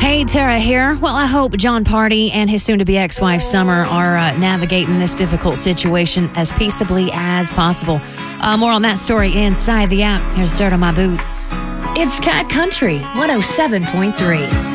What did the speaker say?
Hey, Tara here. Well, I hope John Party and his soon-to-be ex-wife Summer are navigating this difficult situation as peaceably as possible. More on that story inside the app. Here's Dirt on My Boots. It's Cat Country 107.3.